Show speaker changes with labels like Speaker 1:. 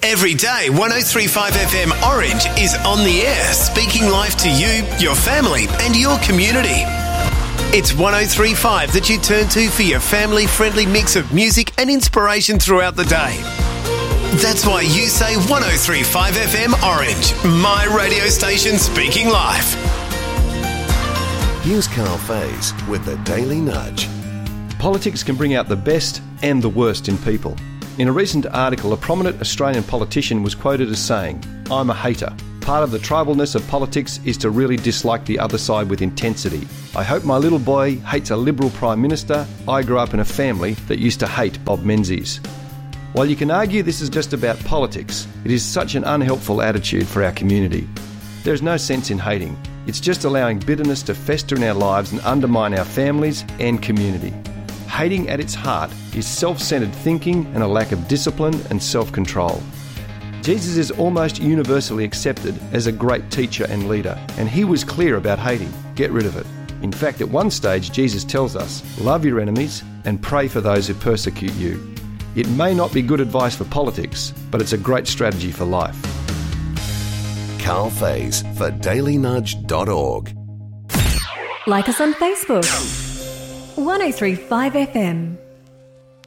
Speaker 1: Every day, 103.5 FM Orange is on the air, speaking life to you, your family and your community. It's 103.5 that you turn to for your family-friendly mix of music and inspiration throughout the day. That's why you say 103.5 FM Orange, my radio station speaking life.
Speaker 2: Here's Carl Faze with the Daily Nudge.
Speaker 3: Politics can bring out the best and the worst in people. In a recent article, a prominent Australian politician was quoted as saying, "I'm a hater. Part of the tribalness of politics is to really dislike the other side with intensity. I hope my little boy hates a Liberal Prime Minister. I grew up in a family that used to hate Bob Menzies." While you can argue this is just about politics, it is such an unhelpful attitude for our community. There is no sense in hating. It's just allowing bitterness to fester in our lives and undermine our families and community. Hating at its heart is self-centered thinking and a lack of discipline and self-control. Jesus is almost universally accepted as a great teacher and leader, and he was clear about hating. Get rid of it. In fact, at one stage, Jesus tells us, love your enemies and pray for those who persecute you. It may not be good advice for politics, but it's a great strategy for life.
Speaker 2: Carl Faze for dailynudge.org.
Speaker 4: Like us on Facebook. 103.5 FM.